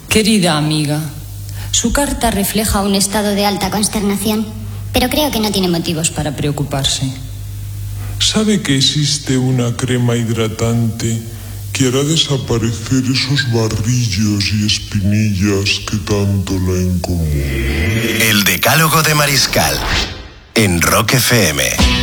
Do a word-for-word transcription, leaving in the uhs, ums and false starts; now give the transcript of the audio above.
Querida amiga, su carta refleja un estado de alta consternación, pero creo que no tiene motivos para preocuparse. ¿Sabe que existe una crema hidratante que hará desaparecer esos barrillos y espinillas que tanto la incomodan? El Decálogo de Mariscal en Rock F M.